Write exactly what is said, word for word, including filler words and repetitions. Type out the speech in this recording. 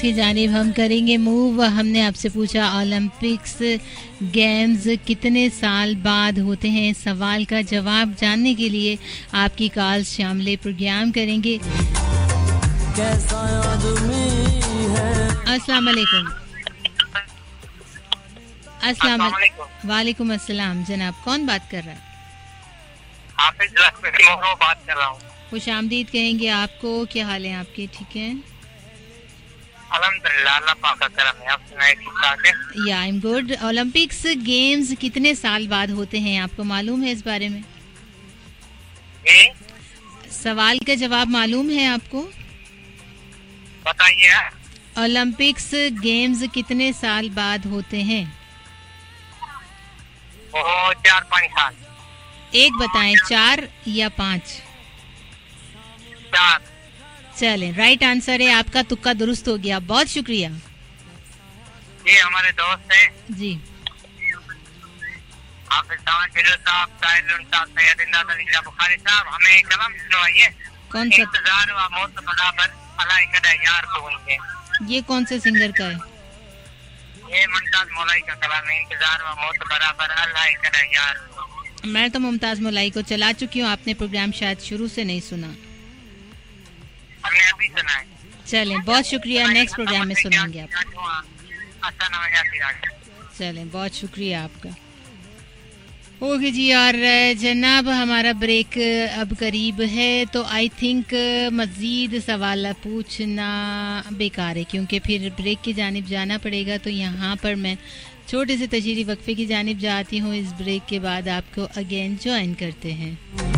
की जानिब हम करेंगे मूव। हमने आपसे पूछा ओलंपिक्स गेम्स कितने साल बाद होते हैं। सवाल का जवाब जानने के लिए आपकी कॉल शामिल प्रोग्राम करेंगे। अस्सलाम वालेकुम। अस्सलाम वालेकुम अस्सलाम। जनाब कौन बात कर रहा है? हाफिज बात कर रहा हूँ। खुश आमदीद कहेंगे आपको। क्या हाल है आपके? ठीक है अल्हम्दुलिल्लाह, अल्लाह पाक का करम है। आप सुनाइए, ठीक ठाक है? या I am good. Olympics games कितने साल बाद होते हैं, आपको मालूम है इस बारे में? जी? सवाल का जवाब मालूम है आपको? बताइए। ओलंपिक्स गेम्स कितने साल बाद होते हैं? वो चार पाँच साल। एक बताएं, चार या पाँच? चार। चलें, राइट आंसर है आपका। तुक्का दुरुस्त हो गया, बहुत शुक्रिया। ये हमारे दोस्त हैं जी। हाफिज साहब, ताहिर साहब, सैयद इंदाद अली बुखारी साहब, हमें कलम सुनवाइए। कौन सा? इंतजार व मौत बराबर अल्लाह कदा यार को होंगे। ये कौन से सिंगर का है? ये मुमताज मौलाई का कलाम है। इंतजार व मौत बराबर अल्लाह कदा यार। मैं तो मुमताज मौलाई को चला चुकी हूँ, आपने प्रोग्राम शायद शुरू से नहीं सुना। हमने अभी सुना है। चलें, बहुत शुक्रिया। नेक्स्ट प्रोग्राम में सुनेंगे आप। चलें, बहुत शुक्रिया आपका। ओके जी। और जनाब हमारा ब्रेक अब करीब है, तो आई थिंक मज़ीद सवाल पूछना बेकार है, क्योंकि फिर ब्रेक की जानिब जाना पड़ेगा। तो यहाँ पर मैं छोटे से तशरीफ़ी वक्फे की जानिब जाती हूँ। इस ब्रेक के बाद आपको अगेन ज्वाइन करते हैं।